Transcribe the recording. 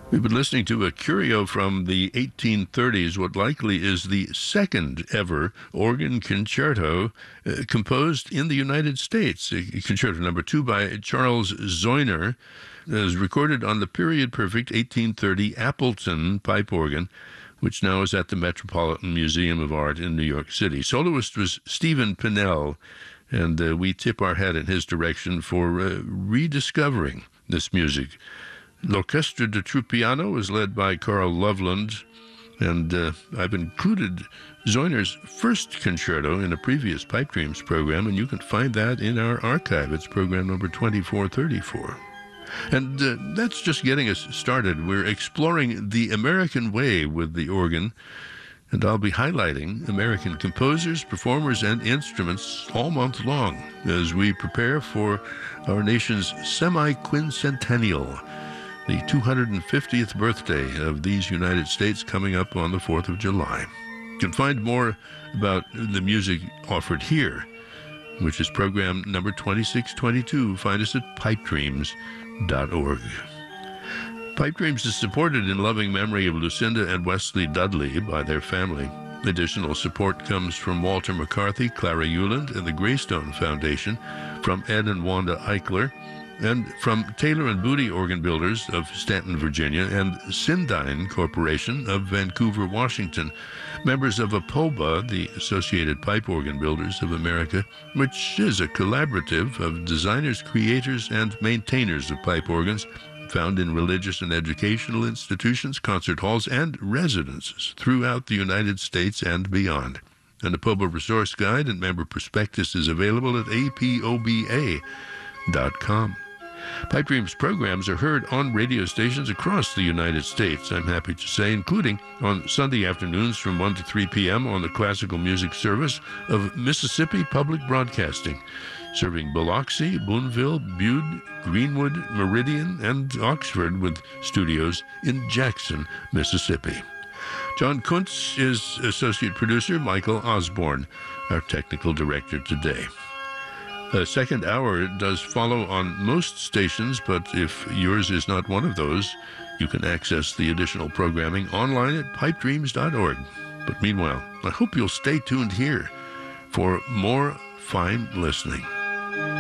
We've been listening to a curio from the 1830s, what likely is the second ever organ concerto composed in the United States. Concerto number 2 by Charles Zoyner is recorded on the period perfect 1830 Appleton pipe organ, which now is at the Metropolitan Museum of Art in New York City. Soloist was Stephen Pinnell, and we tip our hat in his direction for rediscovering this music. L'Orchestre de Troupiano is led by Carl Loveland, and I've included Zoyner's first concerto in a previous Pipe Dreams program, and you can find that in our archive. It's program number 2434. And that's just getting us started. We're exploring the American way with the organ, and I'll be highlighting American composers, performers, and instruments all month long as we prepare for our nation's semi-quincentennial, the 250th birthday of these United States coming up on the 4th of July. You can find more about the music offered here, which is program number 2622. Find us at pipedreams.org. Pipe Dreams is supported in loving memory of Lucinda and Wesley Dudley by their family. Additional support comes from Walter McCarthy, Clara Euland, and the Greystone Foundation, from Ed and Wanda Eichler, and from Taylor and Booty Organ Builders of Stanton, Virginia, and Sindyne Corporation of Vancouver, Washington, members of APOBA, the Associated Pipe Organ Builders of America, which is a collaborative of designers, creators, and maintainers of pipe organs found in religious and educational institutions, concert halls, and residences throughout the United States and beyond. An APOBA resource guide and member prospectus is available at apoba.com. Pipe Dreams programs are heard on radio stations across the United States, I'm happy to say, including on Sunday afternoons from 1 to 3 p.m. on the classical music service of Mississippi Public Broadcasting, serving Biloxi, Boonville, Bude, Greenwood, Meridian, and Oxford, with studios in Jackson, Mississippi. John Kuntz is associate producer, Michael Osborne, our technical director today. The second hour does follow on most stations, but if yours is not one of those, you can access the additional programming online at pipedreams.org. But meanwhile, I hope you'll stay tuned here for more fine listening.